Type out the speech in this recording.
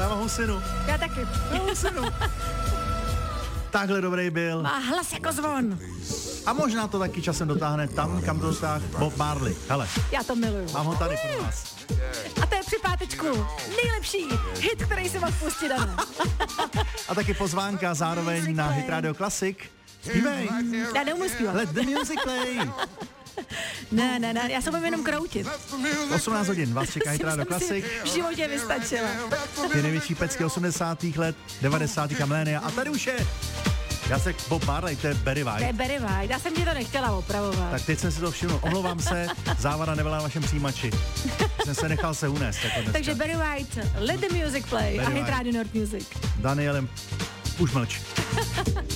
Já mám husinu. Já taky. Takhle dobrý byl. Má hlas jako zvon. A možná to taky časem dotáhne tam, kam to dotáhl Bob Marley. Hele, Já to miluju. mám ho tady pro vás. A to je při pátečku nejlepší hit, který si mohl pustit, Dana. A taky pozvánka zároveň na Hit Radio Classic. Zpívej. Já neumím zpívat. Let the music play. Ne, já se budu jenom kroutit. 18 hodin vás čeká Hit Radio Jsem si Classic. v životě vystačila. Ty největší pecky 80. let, 90. a milénia. A tady už je Jacek Bob Marley, to je Barry To je White. Barry White, já jsem ti to nechtěla opravovat. Tak teď jsem si to všiml. Omlouvám se, závada nebyla na vašem přijímači. Jsem se nechal se unést. Jako dneska. Takže Barry White, Let the Music Play Barry a Hit White. Radio North Music. Danielem, už mlč.